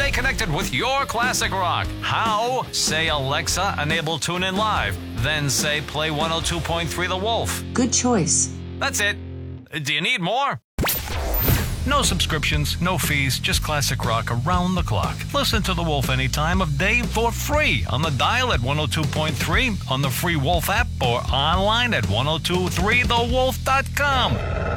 Stay connected with your classic rock. How? Say, Alexa, enable TuneIn Live. Then say, play 102.3 The Wolf. Good choice. That's it. Do you need more? No subscriptions, no fees, just classic rock around the clock. Listen to The Wolf any time of day for free on the dial at 102.3, on the free Wolf app, or online at 1023thewolf.com.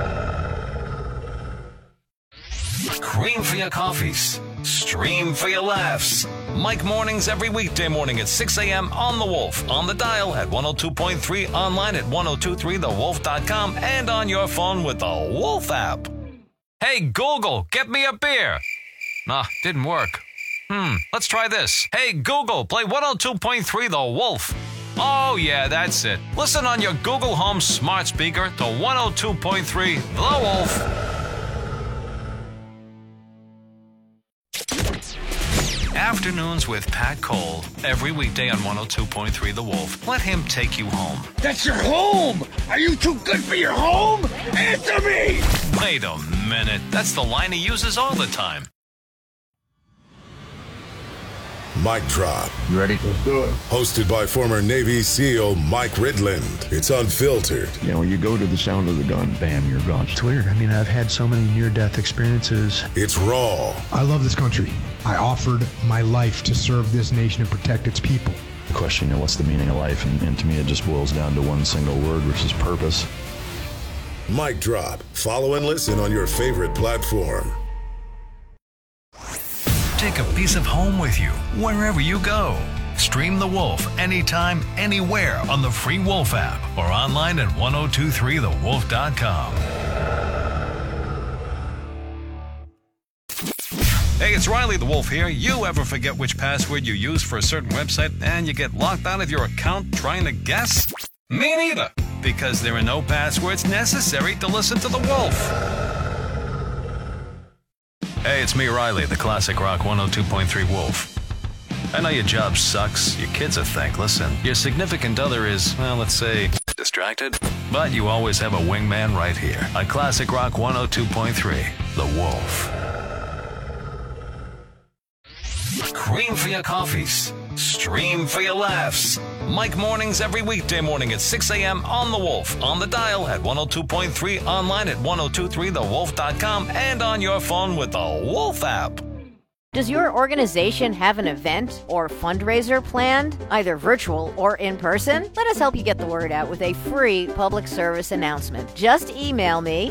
Cream for your coffees. Stream for your laughs. Mike Mornings every weekday morning at 6 a.m. on The Wolf. On the dial at 102.3, online at 1023thewolf.com, and on your phone with the Wolf app. Hey, Google, get me a beer. Nah, didn't work. Let's try this. Hey, Google, play 102.3 The Wolf. Oh, yeah, that's it. Listen on your Google Home smart speaker to 102.3 The Wolf. Afternoons with Pat Cole, every weekday on 102.3 The Wolf. Let him take you home. That's your home! Are you too good for your home? Answer me! Wait a minute. That's the line he uses all the time. Mic Drop. You ready? Let's do it. Hosted by former Navy SEAL Mike Ridland. It's unfiltered. You know, when you go to the sound of the gun, bam, you're gone. It's weird. I mean, I've had so many near-death experiences. It's raw. I love this country. I offered my life to serve this nation and protect its people. The question, you know, what's the meaning of life? And to me, it just boils down to one single word, which is purpose. Mic Drop. Follow and listen on your favorite platform. Take a piece of home with you wherever you go. Stream The Wolf anytime, anywhere on the free Wolf app or online at 1023thewolf.com. Hey, it's Riley the Wolf here. You ever forget which password you use for a certain website and you get locked out of your account trying to guess? Me neither, because there are no passwords necessary to listen to The Wolf. Hey, it's me, Riley, the Classic Rock 102.3 Wolf. I know your job sucks, your kids are thankless, and your significant other is, well, let's say, distracted. But you always have a wingman right here on Classic Rock 102.3, The Wolf. Cream for your coffees. Stream for your laughs. Mike Mornings every weekday morning at 6 a.m. on The Wolf. On the dial at 102.3, online at 1023thewolf.com, and on your phone with the Wolf app. Does your organization have an event or fundraiser planned, either virtual or in person? Let us help you get the word out with a free public service announcement. Just email me,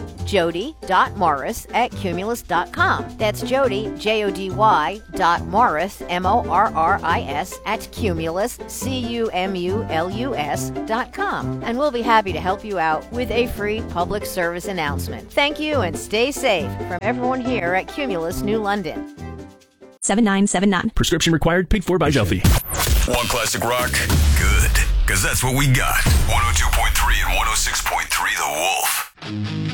jody.morris@cumulus.com. That's Jody, Jody, .morris, MORRIS, @cumulus, CUMULUS.com. And we'll be happy to help you out with a free public service announcement. Thank you and stay safe from everyone here at Cumulus New London. 7979. Prescription required, paid for by Delphi. Want classic rock? Good, because that's what we got. 102.3 and 106.3 The Wolf.